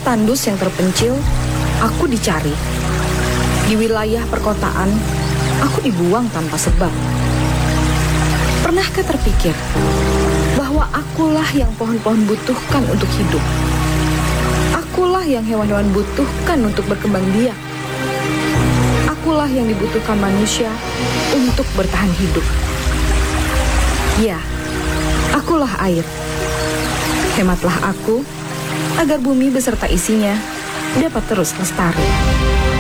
tandus yang terpencil, aku dicari. Di wilayah perkotaan, aku dibuang tanpa sebab. Pernahkah terpikir bahwa akulah yang pohon-pohon butuhkan untuk hidup? Akulah yang hewan-hewan butuhkan untuk berkembang biak. Akulah yang dibutuhkan manusia untuk bertahan hidup. Ya, akulah air. Hematlah aku agar bumi beserta isinya dapat terus lestari.